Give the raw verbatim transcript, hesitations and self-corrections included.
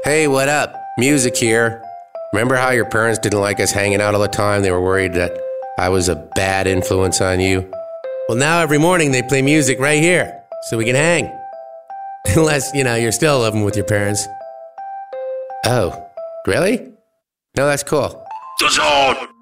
Hey, what up? Music here. Remember how your parents didn't like us hanging out all the time? They were worried that I was a bad influence on you. Well, now every morning they play music right here, so we can hang. Unless, you know, you're still living with your parents. Oh, really? No, that's cool. The Zone!